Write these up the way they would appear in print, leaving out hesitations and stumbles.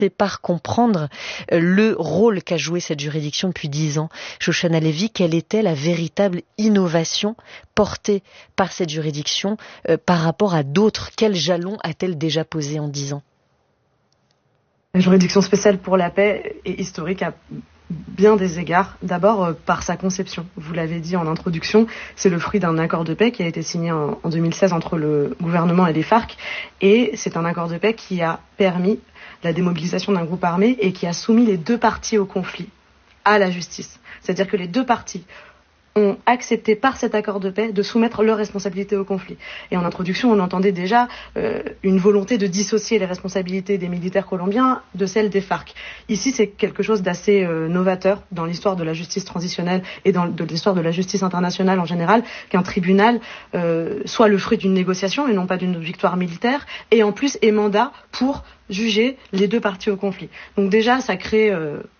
par comprendre le rôle qu'a joué cette juridiction depuis 10 ans. Shoshana Lévy, quelle était la véritable innovation portée par cette juridiction par rapport à d'autres? Quels jalons a-t-elle déjà posé en 10 ans? La juridiction spéciale pour la paix est historique à bien des égards. D'abord par sa conception. Vous l'avez dit en introduction, c'est le fruit d'un accord de paix qui a été signé en 2016 entre le gouvernement et les FARC. Et c'est un accord de paix qui a permis la démobilisation d'un groupe armé et qui a soumis les deux parties au conflit à la justice. C'est-à-dire que les deux parties ont accepté par cet accord de paix de soumettre leurs responsabilités au conflit. Et en introduction, on entendait déjà une volonté de dissocier les responsabilités des militaires colombiens de celles des FARC. Ici, c'est quelque chose d'assez novateur dans l'histoire de la justice transitionnelle et dans l'histoire de la justice internationale en général, qu'un tribunal soit le fruit d'une négociation et non pas d'une victoire militaire, et en plus ait mandat pour juger les deux parties au conflit. Donc déjà, ça crée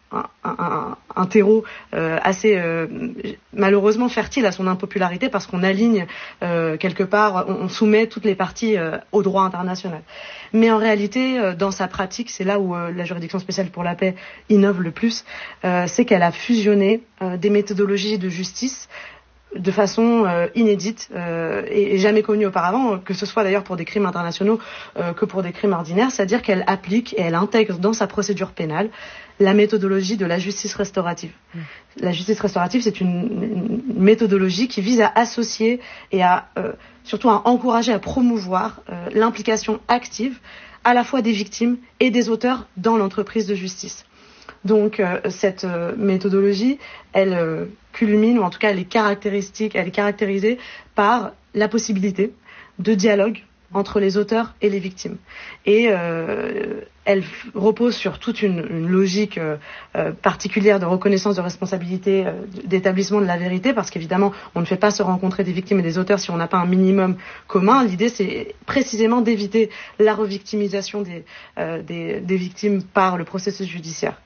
un terreau assez malheureusement fertile à son impopularité parce qu'on aligne quelque part, on soumet toutes les parties au droit international. Mais en réalité, dans sa pratique, c'est là où la juridiction spéciale pour la paix innove le plus, c'est qu'elle a fusionné des méthodologies de justice de façon inédite et jamais connue auparavant, que ce soit d'ailleurs pour des crimes internationaux que pour des crimes ordinaires, c'est-à-dire qu'elle applique et elle intègre dans sa procédure pénale la méthodologie de la justice restaurative. La justice restaurative, c'est une méthodologie qui vise à associer et à surtout à encourager, à promouvoir l'implication active à la fois des victimes et des auteurs dans l'entreprise de justice. Donc cette méthodologie, elle culmine, ou en tout cas elle est caractérisée par la possibilité de dialogue entre les auteurs et les victimes. Et elle repose sur toute une logique particulière de reconnaissance de responsabilité, d'établissement de la vérité, parce qu'évidemment, on ne fait pas se rencontrer des victimes et des auteurs si on n'a pas un minimum commun. L'idée, c'est précisément d'éviter la revictimisation des victimes par le processus judiciaire.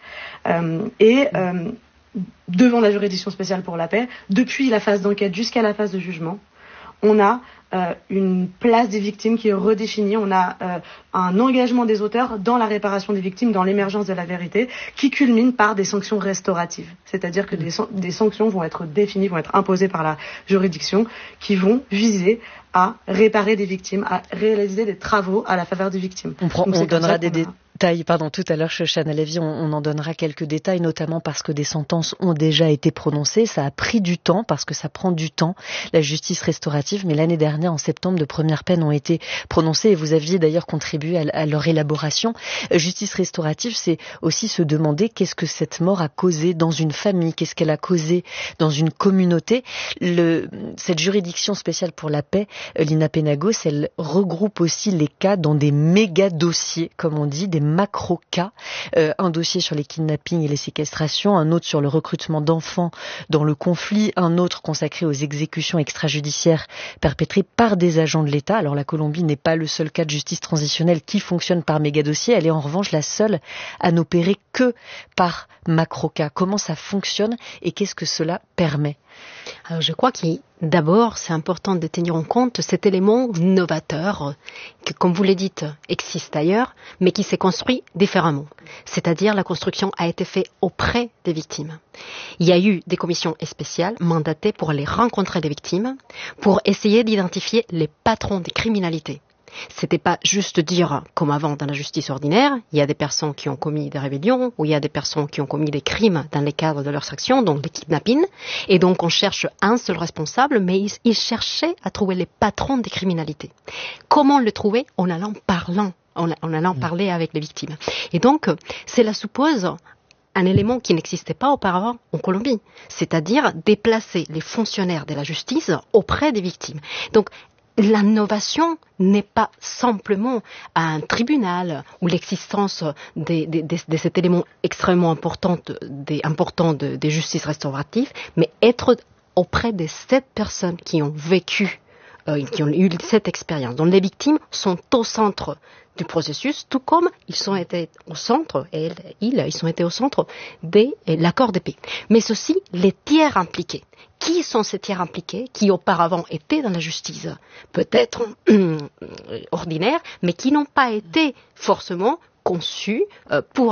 Devant la juridiction spéciale pour la paix, depuis la phase d'enquête jusqu'à la phase de jugement, on a une place des victimes qui est redéfinie, on a un engagement des auteurs dans la réparation des victimes, dans l'émergence de la vérité, qui culmine par des sanctions restauratives. C'est-à-dire que des sanctions vont être définies, vont être imposées par la juridiction, qui vont viser à réparer des victimes, à réaliser des travaux à la faveur des victimes. On donnera des détails, tout à l'heure, Shoshana Lévy, on en donnera quelques détails, notamment parce que des sentences ont déjà été prononcées. Ça a pris du temps, parce que ça prend du temps, la justice restaurative, mais l'année dernière, en septembre, de premières peines ont été prononcées, et vous aviez d'ailleurs contribué à leur élaboration. Justice restaurative, c'est aussi se demander qu'est-ce que cette mort a causé dans une famille, qu'est-ce qu'elle a causé dans une communauté. Cette juridiction spéciale pour la paix, Lina Penagos, elle regroupe aussi les cas dans des méga dossiers, comme on dit, des macro-cas. Un dossier sur les kidnappings et les séquestrations, un autre sur le recrutement d'enfants dans le conflit, un autre consacré aux exécutions extrajudiciaires perpétrées par des agents de l'État. Alors la Colombie n'est pas le seul cas de justice transitionnelle qui fonctionne par méga-dossier, elle est en revanche la seule à n'opérer que par macro-cas. Comment ça fonctionne et qu'est-ce que cela permet? Alors je crois que d'abord, c'est important de tenir en compte cet élément novateur qui, comme vous l'avez dit, existe ailleurs, mais qui s'est construit différemment. C'est-à-dire la construction a été faite auprès des victimes. Il y a eu des commissions spéciales mandatées pour aller rencontrer les victimes, pour essayer d'identifier les patrons des criminalités. C'était pas juste dire, comme avant dans la justice ordinaire, il y a des personnes qui ont commis des rébellions, ou il y a des personnes qui ont commis des crimes dans le cadre de leurs actions, donc les kidnappings, et donc on cherche un seul responsable, mais ils cherchaient à trouver les patrons des criminalités. Comment le trouver? En allant parler avec les victimes. Et donc, cela suppose un élément qui n'existait pas auparavant en Colombie, c'est-à-dire déplacer les fonctionnaires de la justice auprès des victimes. Donc, l'innovation n'est pas simplement un tribunal ou l'existence de cet élément extrêmement important des justices restauratives, mais être auprès de cette personnes qui ont vécu, qui ont eu cette expérience. Donc les victimes sont au centre du processus, tout comme ils ont été au centre, ils ont été au centre de l'accord de paix. Mais aussi les tiers impliqués. Qui sont ces tiers impliqués qui auparavant étaient dans la justice, peut-être ordinaire, mais qui n'ont pas été forcément conçus pour